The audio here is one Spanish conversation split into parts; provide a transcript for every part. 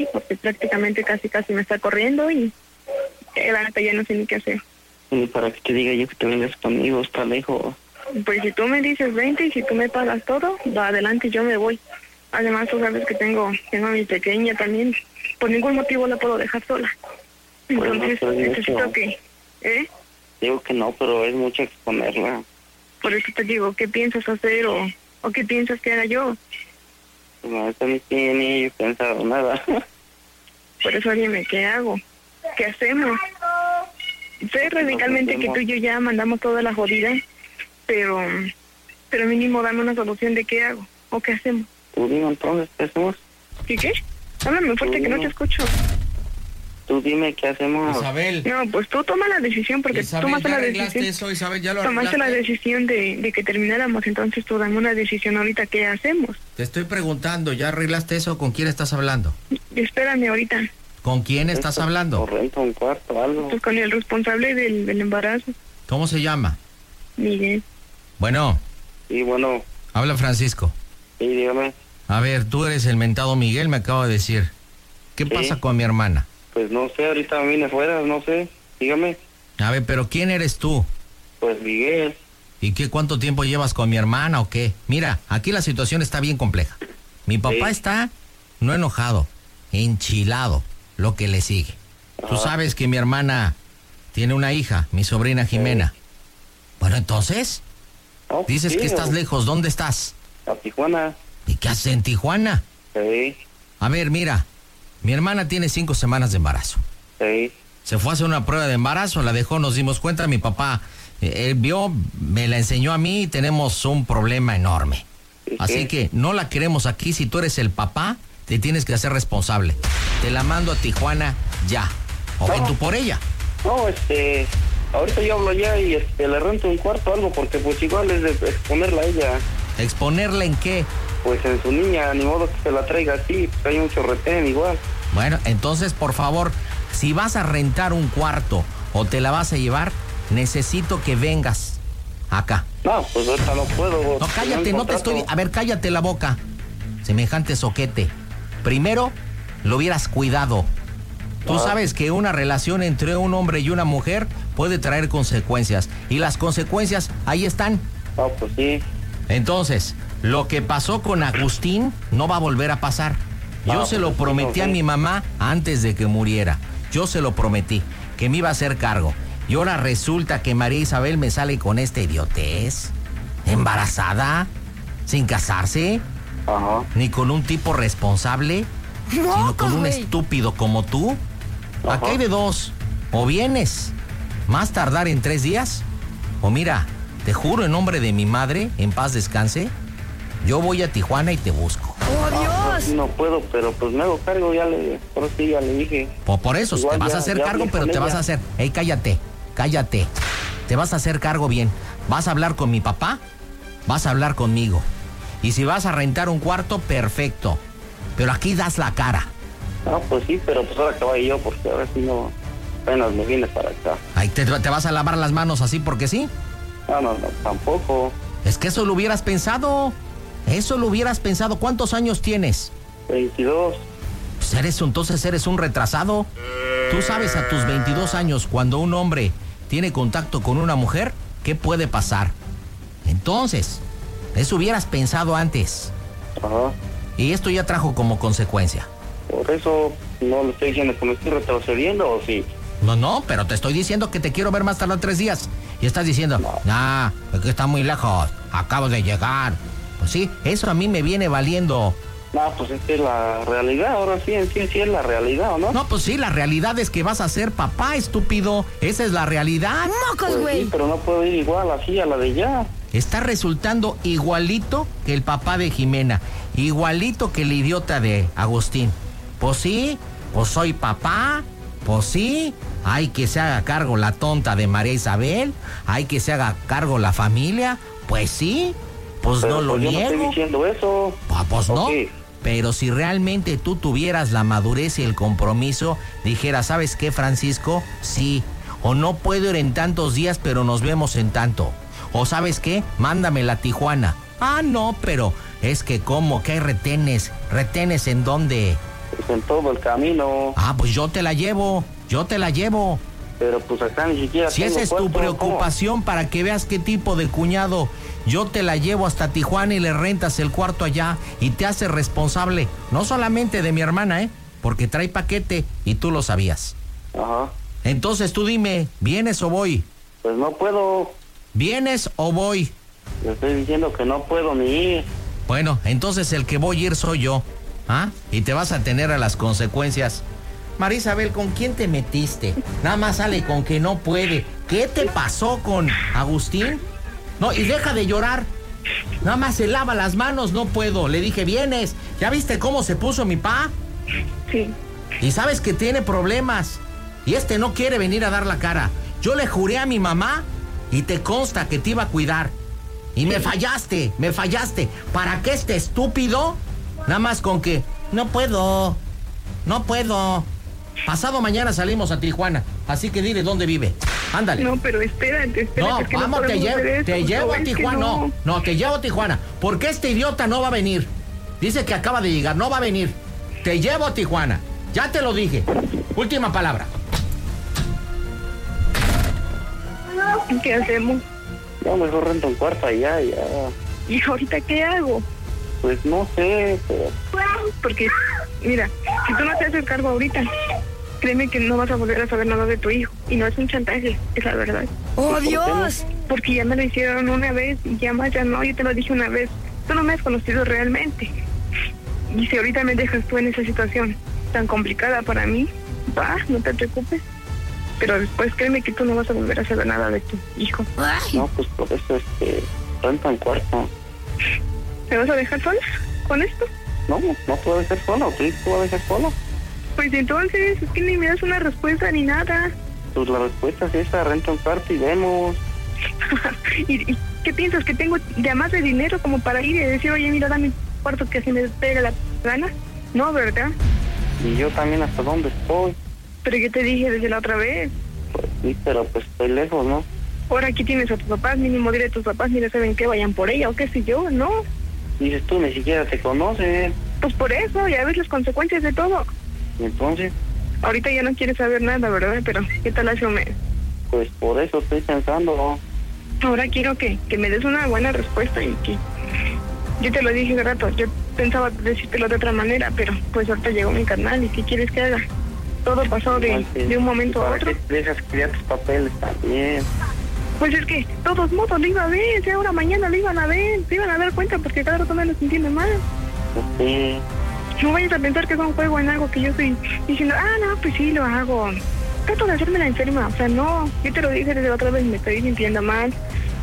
porque prácticamente casi me está corriendo y la neta ya no sé ni qué hacer. Y para que te diga yo que te vengas conmigo, está lejos. Pues si tú me dices 20 y si tú me pagas todo, va adelante, yo me voy. Además, tú sabes que tengo a mi pequeña también. Por ningún motivo la puedo dejar sola. Entonces, no, necesito que... Digo que no, pero es mucho exponerla. Por eso te digo, ¿qué piensas hacer o qué piensas que haga yo? No, eso no tiene yo pensado nada. Por eso dime, ¿qué hago? ¿Qué hacemos? Sé radicalmente que tú y yo ya mandamos toda la jodida, pero mínimo dame una solución de qué hago o qué hacemos. Tú dime entonces, ¿qué hacemos? ¿Qué? Háblame fuerte que no te escucho. Tú dime qué hacemos. Isabel. No, pues tú toma la decisión porque Isabel, tú tomaste la decisión. Eso, Isabel, ya lo tomaste la arreglaste. decisión de que termináramos, entonces tú dame una decisión ahorita, ¿qué hacemos? Te estoy preguntando, ¿ya arreglaste eso? ¿Con quién estás hablando? Espérame ahorita. ¿Con quién estás hablando? O renta un cuarto, algo. Pues con el responsable del embarazo, ¿Cómo se llama? Miguel. Bueno, Y bueno, habla Francisco. y dígame, A ver, tú eres el mentado Miguel, me acabo de decir. ¿Qué pasa con mi hermana? pues no sé, ahorita vine afuera, no sé, dígame. A ver, pero ¿quién eres tú? Pues Miguel. ¿Y cuánto tiempo llevas con mi hermana o qué? Mira, aquí la situación está bien compleja. Mi papá está no enojado, enchilado, lo que le sigue. Tú sabes que mi hermana tiene una hija, mi sobrina Jimena. Bueno, entonces, No, dices sí, que estás lejos, ¿dónde estás? A Tijuana. ¿Y qué haces en Tijuana? Sí, A ver, mira, mi hermana tiene 5 semanas de embarazo. sí. Se fue a hacer una prueba de embarazo, la dejó, nos dimos cuenta, mi papá él vio, me la enseñó a mí y tenemos un problema enorme. Así que no la queremos aquí, si tú eres el papá, te tienes que hacer responsable. Te la mando a Tijuana ya, o ven tú por ella. No, ahorita yo hablo ya y le rento un cuarto o algo, porque pues igual es de exponerla a ella. ¿Exponerla en qué? Pues en su niña, ni modo que se la traiga así, pues hay mucho retén igual. Bueno, entonces, por favor, si vas a rentar un cuarto o te la vas a llevar, necesito que vengas acá. No, pues ahorita no puedo. No, cállate, no te estoy... A ver, cállate la boca. Semejante soquete. Primero, lo hubieras cuidado. Tú sabes que una relación entre un hombre y una mujer puede traer consecuencias. Y las consecuencias ahí están. No, pues sí. Entonces, lo que pasó con Agustín no va a volver a pasar. Yo se lo prometí a mi mamá antes de que muriera. Yo se lo prometí, que me iba a hacer cargo. Y ahora resulta que María Isabel me sale con esta idiotez. ¿Embarazada? ¿Sin casarse? Ajá. Ni con un tipo responsable, sino con un estúpido como tú. Aquí hay de dos. O vienes, más tardar en 3 días, o mira, te juro en nombre de mi madre, en paz descanse, yo voy a Tijuana y te busco. ¡Oh, Dios! No puedo, pero pues me hago cargo, por sí ya le dije. Por eso, Igual te vas ya- a hacer ya cargo, hablé pero con te vas ella. a hacer... Ey, cállate. Te vas a hacer cargo bien. Vas a hablar con mi papá, vas a hablar conmigo. Y si vas a rentar un cuarto, perfecto. Pero aquí das la cara. No, pues sí, pero pues ahora que vaya yo, porque ahora sí no, apenas me vine para acá. Ahí te vas a lavar las manos así porque sí. No, tampoco. Es que eso lo hubieras pensado. Eso lo hubieras pensado. ¿Cuántos años tienes? 22. Pues entonces eres un retrasado. Tú sabes a tus 22 años, cuando un hombre tiene contacto con una mujer, ¿qué puede pasar? Entonces, eso hubieras pensado antes. Ajá. Y esto ya trajo como consecuencia. Por eso no le estoy diciendo que me estoy retrocediendo, ¿o sí? No, pero te estoy diciendo que te quiero ver más tarde 3 días. Y estás diciendo, es que está muy lejos, acabo de llegar. Pues sí, eso a mí me viene valiendo. No, pues esta es la realidad, ahora sí, en sí es la realidad, ¿o no? No, pues sí, la realidad es que vas a ser papá, estúpido. Esa es la realidad. ¡Mocos, Pues güey! sí, pero no puedo ir igual así a la de ya. Está resultando igualito que el papá de Jimena, igualito que el idiota de Agustín. Pues sí, pues soy papá, pues sí, hay que se haga cargo la tonta de María Isabel, hay que se haga cargo la familia, pues sí, pues Pero no lo pues yo no niego. estoy diciendo eso. Pues no, Ok. pero si realmente tú tuvieras la madurez y el compromiso, dijeras, ¿sabes qué, Francisco? Sí, o no puedo ir en tantos días, pero nos vemos en tanto. O ¿sabes qué? Mándamela a Tijuana. Ah, no, pero es que ¿cómo? ¿Que hay retenes? ¿Retenes en dónde? Pues en todo el camino. Ah, pues yo te la llevo. Pero pues acá ni siquiera Si tengo esa es tu cuarto, preocupación para que veas qué tipo de cuñado, yo te la llevo hasta Tijuana y le rentas el cuarto allá y te haces responsable, no solamente de mi hermana, porque trae paquete y tú lo sabías. ¿Cómo? Ajá. Entonces tú dime, ¿vienes o voy? Pues no puedo. ¿Vienes o voy? Le estoy diciendo que no puedo ni ir. Bueno, entonces el que voy a ir soy yo, ¿ah? Y te vas a tener a las consecuencias. Marisabel, ¿con quién te metiste? Nada más sale con que no puede. ¿Qué te pasó con Agustín? No, y deja de llorar. Nada más se lava las manos, no puedo. Le dije, ¿vienes? ¿Ya viste cómo se puso mi pa? Sí. Y sabes que tiene problemas. Y no quiere venir a dar la cara. Yo le juré a mi mamá y te consta que te iba a cuidar. Y me fallaste. ¿Para qué este estúpido? Nada más con que no puedo. Pasado mañana salimos a Tijuana, así que dile dónde vive. Ándale. No, pero espérate. No, es que vamos, te llevo a es que Tijuana. No, te llevo a Tijuana. Porque este idiota no va a venir. Dice que acaba de llegar, no va a venir. Te llevo a Tijuana. Ya te lo dije. Última palabra. ¿Qué hacemos? No, mejor rento un cuarto allá, ya. ¿Y ahorita qué hago? Pues no sé, pero... Porque, mira, si tú no te haces cargo ahorita, créeme que no vas a volver a saber nada de tu hijo. Y no es un chantaje, es la verdad. ¡Oh, Dios! Porque ya me lo hicieron una vez y ya más ya no. Yo te lo dije una vez. Tú no me has conocido realmente. Y si ahorita me dejas tú en esa situación tan complicada para mí, no te preocupes. Pero después créeme que tú no vas a volver a saber nada de tu hijo. Ay. No, pues por eso renta un cuarto. ¿Me vas a dejar sola con esto? No puedo dejar solo. ¿Tú vas a dejar solo? Pues entonces, es que ni me das una respuesta ni nada. Pues la respuesta es esa, renta un cuarto y vemos. ¿Y qué piensas? ¿Que tengo ya más de dinero como para ir y decir, oye, mira, dame un cuarto que así me pega la gana? No, ¿verdad? Y yo también hasta dónde estoy. Pero yo te dije desde la otra vez. Pues sí, pero pues estoy lejos, ¿no? Ahora aquí tienes a tus papás, mínimo dile a tus papás, mira, saben que vayan por ella o qué sé yo, ¿no? Dices tú, ni siquiera te conocen. Pues por eso, ya ves las consecuencias de todo. ¿Y entonces? Ahorita ya no quieres saber nada, ¿verdad? Pero, ¿qué tal hace un mes? Pues por eso estoy pensando, ¿no? Ahora quiero que me des una buena respuesta y que... Yo te lo dije hace rato, yo pensaba decírtelo de otra manera, pero pues ahorita llegó mi carnal y ¿qué quieres que haga? Todo pasó de un momento a otro. ¿Para qué dejas que tus papeles también? Pues es que, de todos modos, lo iba a ver, ya ahora mañana lo iban a ver, se iban a dar cuenta porque cada rato me lo entiende mal. Sí. No vayas a pensar que es un juego en algo que yo estoy diciendo, no, pues sí, lo hago. Trato de hacerme la enferma, o sea, no, yo te lo dije desde la otra vez, me estoy sintiendo mal,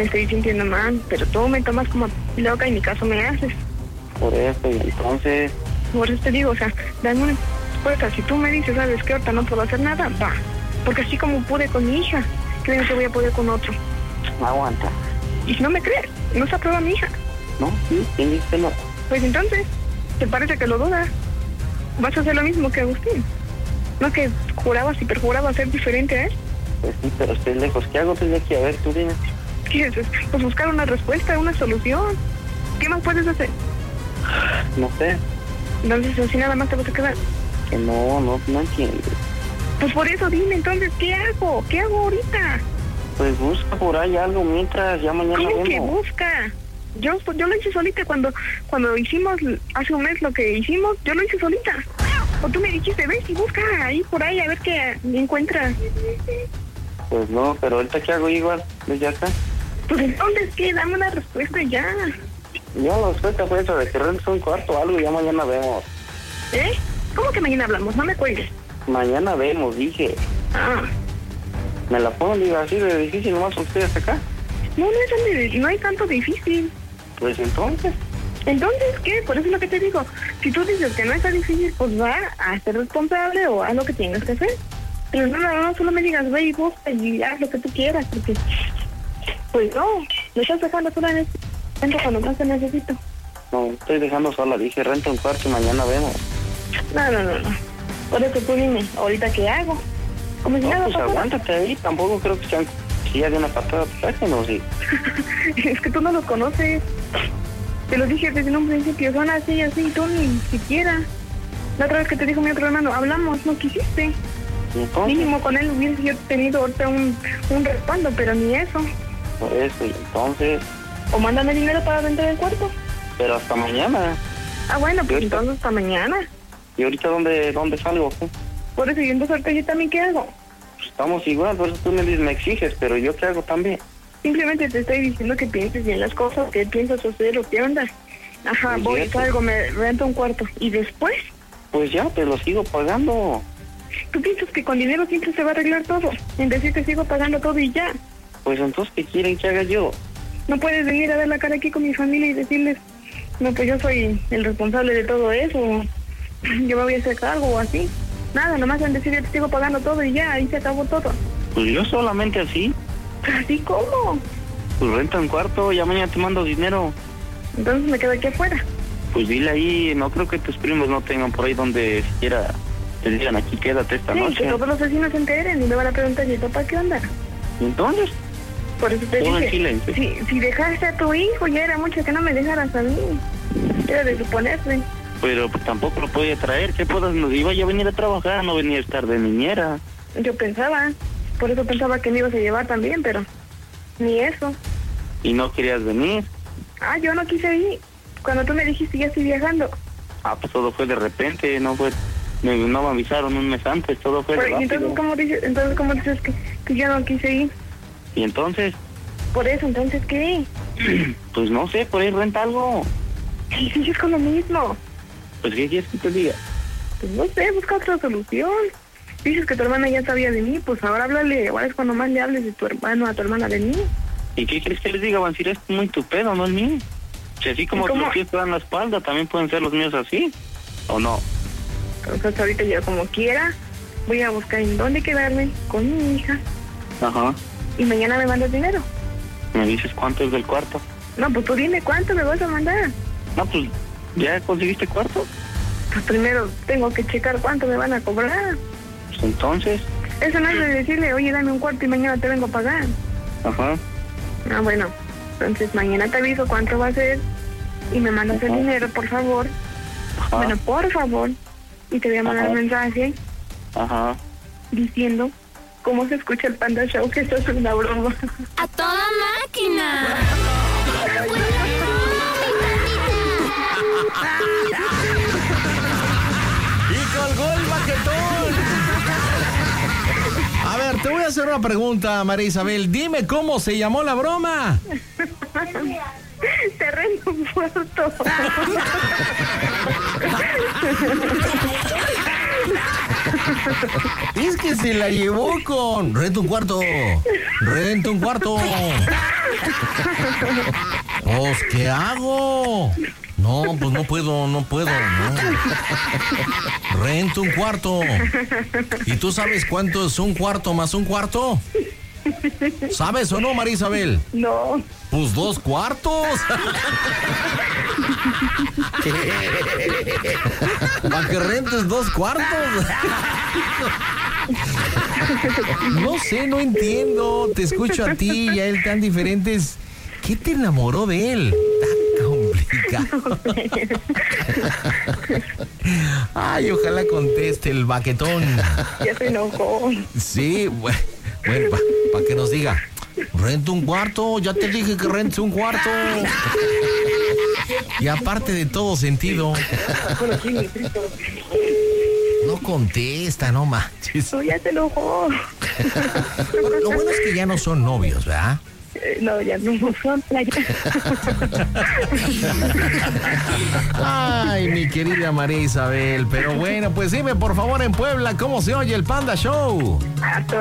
pero tú me tomas como loca y ni caso me haces. Por eso, y entonces... Por eso te digo, o sea, dame una respuesta, si tú me dices, ¿sabes qué? Ahorita no puedo hacer nada, va, porque así como pude con mi hija, creo que voy a poder con otro. Aguanta. Y si no me crees, no se aprueba mi hija. ¿No? ¿Sí? ¿Quién dice que no? Pues entonces, ¿te parece que lo dudas? ¿Vas a hacer lo mismo que Agustín? ¿No que jurabas y perjurabas ser diferente a él? Pues sí, pero estoy lejos. ¿Qué hago desde aquí? A ver, tú dime. ¿Qué es? Pues buscar una respuesta, una solución. ¿Qué más puedes hacer? No sé. Entonces, así nada más te vas a quedar. Que no entiendo. Pues por eso dime, entonces, ¿qué hago? ¿Qué hago ahorita? Pues busca por ahí algo mientras, ya mañana ¿Cómo vemos. que busca? Yo lo hice solita cuando hicimos hace un mes lo que hicimos, yo lo hice solita. O tú me dijiste, ves y busca ahí por ahí a ver qué encuentras. Pues no, pero ahorita ¿qué hago igual? ¿Desde acá? Pues entonces, ¿qué? Dame una respuesta ya. Ya la respuesta fue eso, de que rentes un cuarto o algo, ya mañana vemos. ¿Eh? ¿Cómo que mañana hablamos? No me cuelgues. Mañana vemos, dije. Ah. Me la pongo, digo, así de difícil nomás porque estoy hasta acá. No es tanto difícil. Pues entonces. Entonces, ¿qué? Por eso es lo que te digo. Si tú dices que no está difícil, pues va a ser responsable o haz lo que tengas que hacer. Pero no, solo me digas, ve y busca y haz lo que tú quieras, porque... Pues no, me estás dejando sola en este momento cuando más te necesito. No, estoy dejando sola, dije, renta un cuarto y mañana vemos. No. Por eso tú dime, ¿ahorita qué hago? Como si No, nada pues pasara. aguántate ahí, tampoco creo que sean sillas de una patada, ¿no? Sí. Es que tú no los conoces. Te lo dije desde un principio, son así, y tú ni siquiera. La otra vez que te dijo mi otro hermano, hablamos, no quisiste. Entonces, Mínimo con él hubiese yo tenido ahorita un respaldo, pero ni eso. por eso, y entonces, O mándame dinero para rentar el cuarto. pero hasta mañana. Ah, bueno, pues ahorita? entonces hasta mañana. ¿Y ahorita dónde salgo? ¿Qué? Por eso, y entonces ahorita yo también, ¿qué hago? Pues estamos igual, por eso tú me exiges, pero yo qué hago también. Simplemente te estoy diciendo que pienses bien las cosas, que piensas hacer o qué onda. Ajá, Pues voy, cierto. salgo, me rento un cuarto. ¿Y después? Pues ya, te lo sigo pagando. ¿Tú piensas que con dinero siempre se va a arreglar todo? En decir que sigo pagando todo y ya. Pues entonces, ¿qué quieren que haga yo? No puedes venir a ver la cara aquí con mi familia y decirles, no, pues yo soy el responsable de todo eso, yo me voy a hacer cargo o así. Nada, nomás en decir, yo te sigo pagando todo y ya, ahí se acabó todo. Pues yo solamente así. ¿Así cómo? Pues renta un cuarto, ya mañana te mando dinero. Entonces me quedo aquí afuera. Pues dile ahí, no creo que tus primos no tengan por ahí donde siquiera te digan aquí quédate esta Sí, noche. que todos los vecinos se enteren y me van a preguntar, ¿y papá qué onda? ¿Y entonces? Por eso te Todo en dije, silencio. si dejaste a tu hijo, ya era mucho que no me dejaras a mí. Era de suponerse. Pero pues, tampoco lo podía traer, ¿qué puedas? No iba ya a venir a trabajar, no venía a estar de niñera. Yo pensaba, por eso pensaba que me ibas a llevar también, pero ni eso. Y no querías venir. Ah, yo no quise ir. Cuando tú me dijiste, ya estoy viajando. Ah, pues todo fue de repente, no me avisaron un mes antes, todo fue Pero, ¿y rápido. entonces cómo dices que yo no quise ir? Y entonces, Por eso, entonces, ¿qué? pues no sé, por ahí renta algo. Y sigues con lo mismo. Pues ¿qué quieres que te diga? Pues no sé, busca otra solución. Dices que tu hermana ya sabía de mí, pues ahora háblale, ahora es cuando más le hables de tu hermano a tu hermana de mí. ¿Y qué quieres que les diga? Van a decir, es muy tu pedo, no es mío. Si así como ¿Cómo? los pies te dan la espalda, también pueden ser los míos así, ¿o no? Entonces ahorita yo como quiera, voy a buscar en dónde quedarme con mi hija Ajá. y mañana me mandas dinero. ¿Me dices cuánto es del cuarto? No, pues tú dime cuánto me vas a mandar. No, pues, ¿ya conseguiste cuarto? Pues primero tengo que checar cuánto me van a cobrar. Pues entonces, Eso no es de decirle, oye, dame un cuarto y mañana te vengo a pagar. ajá. Ah, bueno, entonces mañana te aviso cuánto va a ser y me mandas el Ajá. dinero, por favor. Ajá. Bueno, por favor. Y te voy a mandar Ajá. un mensaje Ajá. diciendo cómo se escucha el Panda Show, que esto es una broma. ¡A toda máquina! ¡Y colgó el baquetón! A ver, te voy a hacer una pregunta, María Isabel. Dime cómo se llamó la broma. Te rento un cuarto. Es que se la llevó con... Renta un cuarto. Renta un cuarto. Pues, ¿qué hago? No, pues no puedo, no. Rento un cuarto. ¿Y tú sabes cuánto es un cuarto más un cuarto? ¿Sabes o no, María Isabel? No. Pues 2 cuartos. Para que rentes 2 cuartos. No sé, no entiendo. Te escucho a ti y a él tan diferentes. ¿Qué te enamoró de él? Tan complicado. Ay, ojalá conteste el baquetón. Ya se enojó. Sí, bueno, para que nos diga. Rento un cuarto, ya te dije que rentes un cuarto. Y aparte de todo sentido. No contesta, no manches. No, ya se enojó. Lo bueno es que ya no son novios, ¿verdad? No, ya no son. Ay, mi querida María Isabel. Pero bueno, pues dime por favor en Puebla cómo se oye el Panda Show.